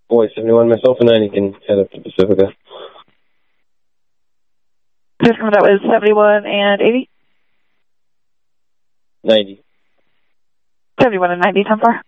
Boy, 71, myself and 90 can head up to Pacifica. Just coming out with 71 and 80? 90. 71 and 90, 10-4.